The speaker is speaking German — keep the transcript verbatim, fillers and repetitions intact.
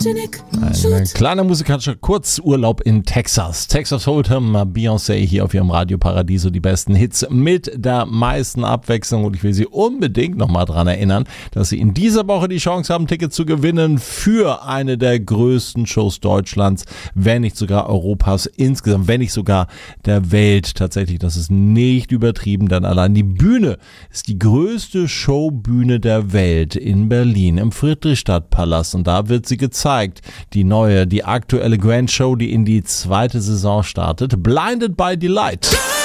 Ein kleiner musikalischer Kurzurlaub in Texas. Texas Hold'em, Beyoncé hier auf ihrem Radio Paradiso, die besten Hits mit der meisten Abwechslung. Und ich will Sie unbedingt nochmal daran erinnern, dass Sie in dieser Woche die Chance haben, Tickets zu gewinnen für eine der größten Shows Deutschlands, wenn nicht sogar Europas insgesamt, wenn nicht sogar der Welt. Tatsächlich, das ist nicht übertrieben, denn allein die Bühne ist die größte Showbühne der Welt in Berlin im Friedrichstadtpalast. Und da wird sie gezeigt. Die neue, die aktuelle Grand Show, die in die zweite Saison startet. Blinded by Delight.